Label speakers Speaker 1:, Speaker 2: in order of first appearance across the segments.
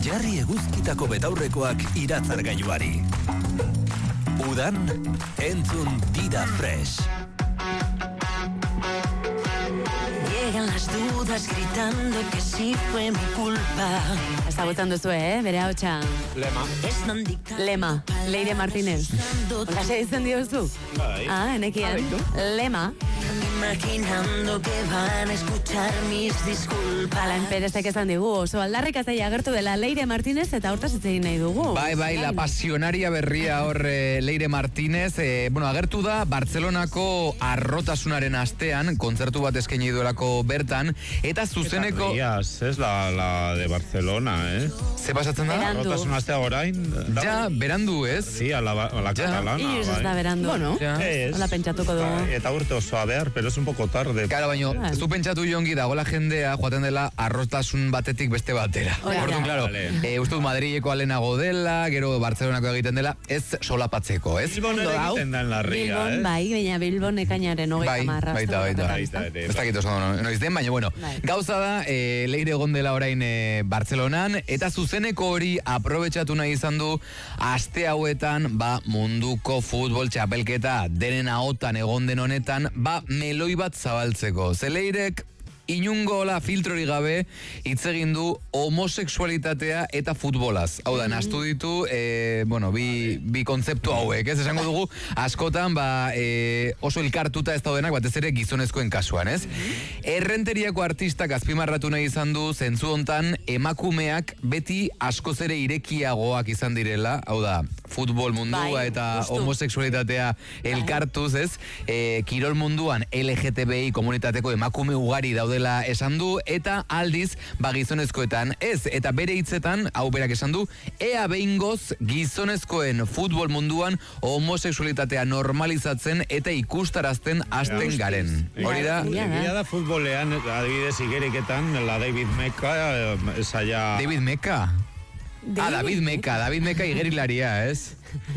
Speaker 1: jarri eguzkitako betaurrekoak iratzargailuari. Udan, entzun Dida Fresh.
Speaker 2: Llegan las dudas gritando que sí fue mi culpa.
Speaker 3: Ezagutzen duzu, bere hautsa. Lema, Leire Martínez. Hola, se ditzen diozu?
Speaker 4: Bai.
Speaker 3: Enekian. Lema.
Speaker 2: Imaginando que van a escuchar mis disculpas.
Speaker 3: Alain Perezek esan digu, oso aldarrik azai agertu dela Leire Martínez eta hortaz hitz egin nahi dugu.
Speaker 5: Bai, la pasionaria berria hor Leire Martínez. Agertu da Bartzelonako arrotasunaren astean, kontzertu bat eskaini duelako bertan, eta zuzeneko...
Speaker 4: Es la de Barcelona,
Speaker 5: Ze pasatzen da?
Speaker 4: Arrotasun astea orain.
Speaker 5: Ja, berandu, ez?
Speaker 4: Sí, a la catalana.
Speaker 3: Inoiz ez da berandu. Bueno, hola pentsatuko dugu.
Speaker 4: Eta urte osoa behar, pero es un poco tarde.
Speaker 5: Claro, baino, ez du pentsatu jongi dagoela jendea joaten dela arrotasun batetik beste batera. Orduan, claro, uste du Madrileko alenago dela, gero Bartzelonako egiten dela, ez solapatzeko, ez?
Speaker 4: Bilbon ere egiten da en la ría,
Speaker 3: Bilbon, bai, baina Bilbon ekainaren 30.
Speaker 5: Baita. Ez dakit oso noiz den, baina, bueno, gauza da, Leire egon dela orain Bartzelonan, eta zuzeneko hori aprobetxatu nahi izan du aste hauetan, munduko futbol txapelketa denen ahotan egon den honetan, meloi bat zabaltzeko. Leirek inungo filtrori gabe hitz egin du homosexualitatea eta futbolaz. Hau da, nastu ditu, bi kontzeptu hauek, ez? Esango dugu, askotan, oso elkartuta ez daudenak, batez ere gizonezkoen kasuan, ez? Errenteriako artistak azpimarratu nahi izan du, zentzu hontan, emakumeak beti askoz ere irekiagoak izan direla, hau da, futbol mundua eta homosexualitatea elkartuz, ez? Kirol munduan LGTBI komunitateko emakume ugari daudela esan du, eta aldiz gizonezkoetan ez, eta bere hitzetan, hau berak esan du, ea behingoz gizonezkoen futbol munduan homosexualitatea normalizatzen eta ikustarazten hasten garen. Hori da?
Speaker 4: Egia da futbolean, adibidez igeriketan, la David Mecca, esaia...
Speaker 5: David Mecca? David Mecca igerilaria, ez?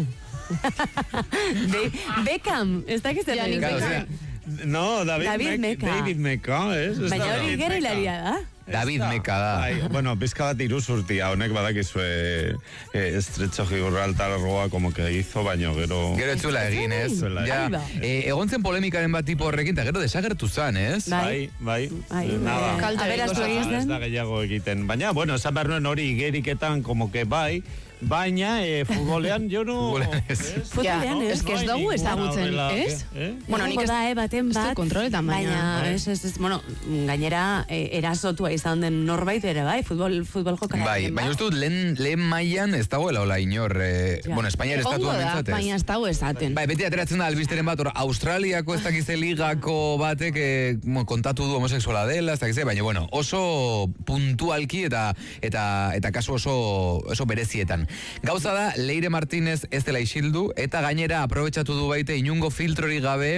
Speaker 3: Beckham, ez da que zer
Speaker 5: David Mecca.
Speaker 4: No, David Mecca, ez?
Speaker 3: Baina hori igerilaria da?
Speaker 4: David Mecca da. Bueno, pizka bat iruzurtia, honek badakizue Estrecho Gibraltarroa como que hizo, baino gero...
Speaker 5: Gero etzula egin, ez? Egon zen polemikaren bat tipo horrekin, eta gero desagertu zan, ez?
Speaker 4: Bai. Nada.
Speaker 3: Aberastu egin zen.
Speaker 4: Ez da gehiago egiten. Baina, bueno, esan behar nuen hori igeriketan como que bai, baina futbolean jo no...
Speaker 3: Futbolean ez que ez dugu ezagutzen, ez? Bueno, nik ez da baten bat, baina gainera erasotua izan den norbait ere, bai, futbol jokalaren.
Speaker 5: Bai, baina uste dut lehen mailan ez dagoela hola inor, Espainiar estatuan bintzatez.
Speaker 6: Baina ez dago esaten.
Speaker 5: Bai, beti ateratzen da albisteren bat, Australiako ez dakize ligako batek kontatu du homosexuala dela, ez dakize, baina, bueno, oso puntualki eta kasu oso berezietan. Gauza da, Leire Martínez ez dela isildu, eta gainera aprobetxatu du baite inungo filtrori gabe,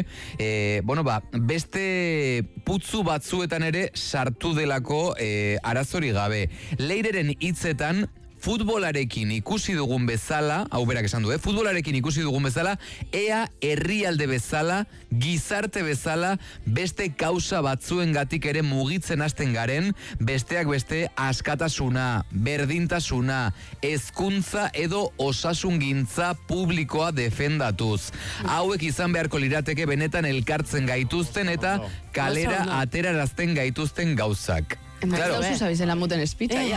Speaker 5: beste putzu batzuetan ere sartu delako arazori gabe. Leireren hitzetan, futbolarekin ikusi dugun bezala, hau berak esan du, futbolarekin ikusi dugun bezala, ea herrialde bezala, gizarte bezala, beste kausa batzuengatik ere mugitzen hasten garen, besteak beste askatasuna, berdintasuna, hezkuntza edo osasungintza publikoa defendatuz. Hauek izan beharko lirateke benetan elkartzen gaituzten eta kalera aterarazten gaituzten gauzak.
Speaker 6: Claro, ez sabizela muten espita, ja.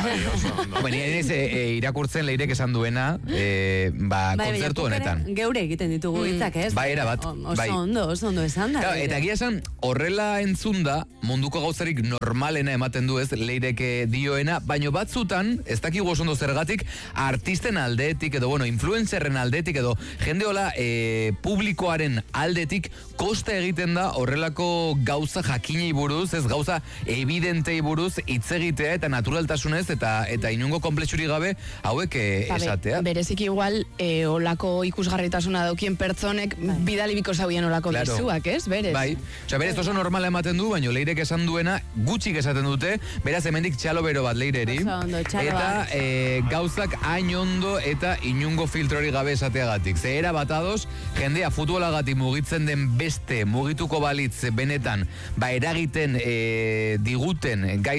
Speaker 5: Irakurtzen Leirek esan duena, kontzertu honetan.
Speaker 3: Geure egiten ditugu hitzak, ez?
Speaker 5: Bai, erabat.
Speaker 3: Oso ondo esan da.
Speaker 5: Eta egia esan, horrela entzunda, munduko gauzarik normalena ematen du ez, Leirek dioena, baino batzutan, ez dakigu oso ondo zergatik, artisten aldetik, edo, influencerren aldetik, edo, jende hola, publikoaren aldetik, kosta egiten da horrelako gauza jakinei buruz, ez gauza evidentei buruz, hitz egitea eta naturaltasunez eta inungo komplexuri gabe hauek esatea.
Speaker 6: Berezik igual olako ikusgarritasuna daukien pertsonek bidali biko zaubien olako bezuak, ez? Berez.
Speaker 5: Bai, berez oso normala ematen du, baina Leirek esan duena gutxik esaten dute, beraz hemendik txalo bero bat Leireri, eta gauzak hain ondo eta inungo filtrori gabe esateagatik. Zehera bat ados, jendea futbolagatik mugitzen den beste mugituko balitz benetan, eragiten diguten gai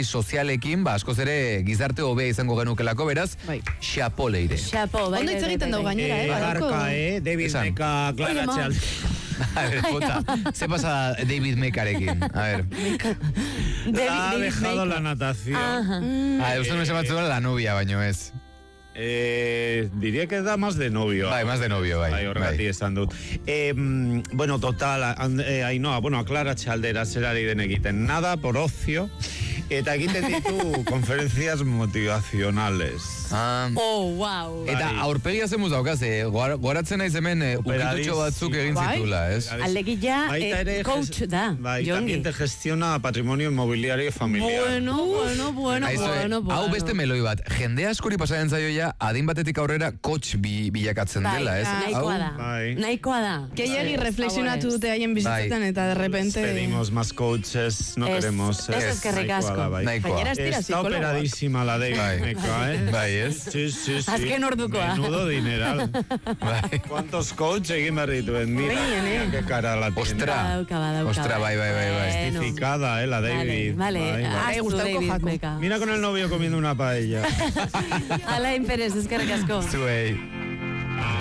Speaker 5: sozialekin, askoz ere gizarte hobea izango genukelako, beraz, xapo leire.
Speaker 3: Xapo, bai.
Speaker 6: Ondo hitz egiten dugu gainera,
Speaker 4: Garka, David Meka, Clara Txal.
Speaker 5: A ver, puta, ¿se pasa David Mekarekin? A ver.
Speaker 4: Ha dejado la natación.
Speaker 5: Usted me llama la novia, baño es.
Speaker 4: Diría que da más de novio.
Speaker 5: Bai, más de novio, bai.
Speaker 4: Horreti esan dut. Bueno, total, Ainhoa, bueno, Clara Txaldera zerari den egiten. Nada por ocio. Eta egiten ditu konferentzias motivacionales.
Speaker 3: Oh, wow.
Speaker 5: Eta aurpegia zemuz daukaz, goratzen naiz hemen ukitutxo batzuk egin zitula, ez?
Speaker 3: Alegia, coach da.
Speaker 4: Bai, también te gestiona patrimonio inmobiliario familiar.
Speaker 3: Bueno.
Speaker 5: Hau beste meloi bat, jende askori pasaren zaioia, adin batetik aurrera coach bilakatzen dela, ez?
Speaker 3: Nahikoa da.
Speaker 6: Gehiagi reflexionatu dute haien bizitzetan eta de repente...
Speaker 4: Pedimos más coaches, no queremos...
Speaker 3: Ez eskerrik asko.
Speaker 4: Está operadísima la David Meka,
Speaker 5: Bai, ez?
Speaker 4: Sí.
Speaker 3: Azken ordukoa.
Speaker 4: Menudo dineral. ¿Cuántos coach egin berrituen? Mira, qué cara la tiene.
Speaker 5: Ostra, bai.
Speaker 4: Justificada, la David.
Speaker 3: Vale,
Speaker 6: gustauko Jaco.
Speaker 4: Mira con el novio comiendo una paella.
Speaker 3: Alain Pérez, eskerrik asko.
Speaker 5: Zuei.